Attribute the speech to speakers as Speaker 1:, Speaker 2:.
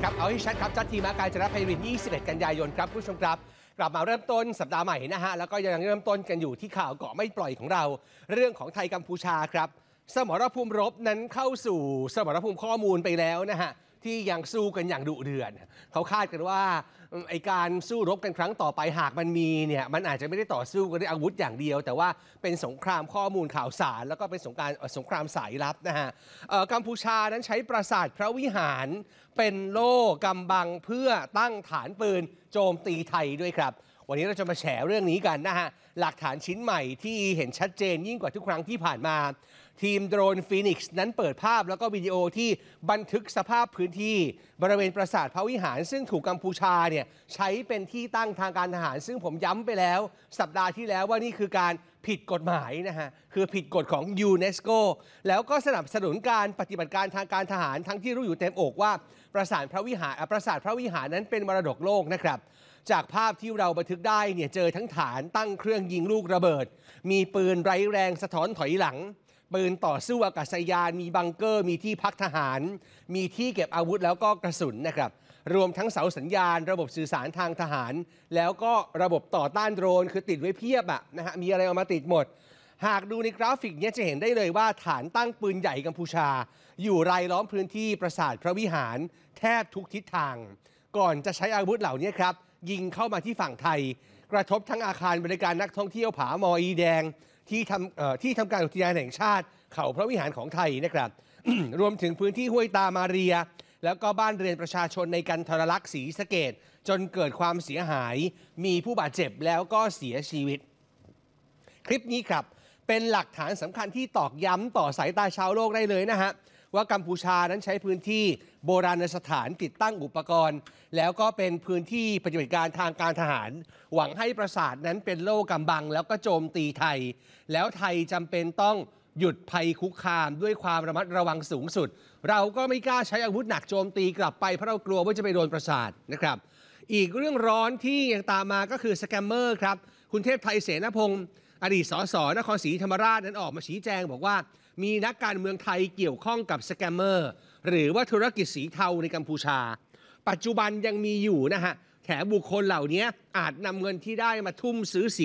Speaker 1: ครับเอาให้ชัดครับจัดทีมการจนภัยริน21 กันยายนครับผู้ชมครับกลับมาเริ่มต้นสัปดาห์ใหม่นะฮะแล้วก็ยังเริ่มต้นกันอยู่ที่ข่าวเกาะไม่ปล่อยของเราเรื่องของไทยกัมพูชาครับสมรภูมิรบนั้นเข้าสู่สมรภูมิข้อมูลไปแล้วนะฮะที่ยังสู้กันอย่างดุเดือดเขาคาดกันว่าไอการสู้รบกันครั้งต่อไปหากมันมีเนี่ยมันอาจจะไม่ได้ต่อสู้กันด้วยอาวุธอย่างเดียวแต่ว่าเป็นสงครามข้อมูลข่าวสารแล้วก็เป็นสงครามสายลับนะฮะกัมพูชานั้นใช้ปราสาทพระวิหารเป็นโล่กำบังเพื่อตั้งฐานปืนโจมตีไทยด้วยครับวันนี้เราจะมาแฉเรื่องนี้กันนะฮะหลักฐานชิ้นใหม่ที่เห็นชัดเจนยิ่งกว่าทุกครั้งที่ผ่านมาทีมโดรนฟีนิกซ์นั้นเปิดภาพแล้วก็วิดีโอที่บันทึกสภาพพื้นที่บริเวณปราสาทพระวิหารซึ่งถูกกัมพูชาเนี่ยใช้เป็นที่ตั้งทางการทหารซึ่งผมย้ำไปแล้วสัปดาห์ที่แล้วว่านี่คือการผิดกฎหมายนะฮะคือผิดกฎของยูเนสโกแล้วก็สนับสนุนการปฏิบัติการทางการทหารทั้งที่รู้อยู่เต็มอกว่าปราสาทพระวิหารนั้นเป็นมรดกโลกนะครับจากภาพที่เราบันทึกได้เนี่ยเจอทั้งฐานตั้งเครื่องยิงลูกระเบิดมีปืนไร้แรงสะท้อนถอยหลังปืนต่อสู้อากาศยานมีบังเกอร์มีที่พักทหารมีที่เก็บอาวุธแล้วก็กระสุนนะครับรวมทั้งเสาสัญญาณระบบสื่อสารทางทหารแล้วก็ระบบต่อต้านโดรนคือติดไว้เพียบนะฮะมีอะไรเอามาติดหมดหากดูในกราฟิกนี้จะเห็นได้เลยว่าฐานตั้งปืนใหญ่กัมพูชาอยู่รายล้อมพื้นที่ปราสาทพระวิหารแทบทุกทิศทางก่อนจะใช้อาวุธเหล่านี้ครับยิงเข้ามาที่ฝั่งไทยกระทบทั้งอาคารบริการนักท่องเที่ยวผามออีแดงที่ทำการอุทยานแห่งชาติเขาพระวิหารของไทยนะครับ รวมถึงพื้นที่ห้วยตามาเรียแล้วก็บ้านเรือนประชาชนในกันทรลักษณ์ศรีสะเกษจนเกิดความเสียหายมีผู้บาดเจ็บแล้วก็เสียชีวิตคลิปนี้ครับเป็นหลักฐานสำคัญที่ตอกย้ำต่อสายตาชาวโลกได้เลยนะฮะว่ากัมพูชานั้นใช้พื้นที่โบราณสถานติดตั้งอุปกรณ์แล้วก็เป็นพื้นที่ปฏิบัติการทางการทหารหวังให้ปราสาทนั้นเป็นโล่กำบังแล้วก็โจมตีไทยแล้วไทยจำเป็นต้องหยุดภัยคุกคามด้วยความระมัดระวังสูงสุดเราก็ไม่กล้าใช้อาวุธหนักโจมตีกลับไปเพราะเรากลัวว่าจะไปโดนปราสาทนะครับอีกเรื่องร้อนที่ยังตามมาก็คือสแกมเมอร์ครับคุณเทพไทยเสนพงศ์อดีตสสนครศรีธรรมราชนั้นออกมาชี้แจงบอกว่ามีนักการเมืองไทยเกี่ยวข้องกับสแกมเมอร์หรือว่าธุรกิจสีเทาในกัมพูชาปัจจุบันยังมีอยู่นะฮะแถมบุคคลเหล่านี้อาจนำเงินที่ได้มาทุ่มซื้อสี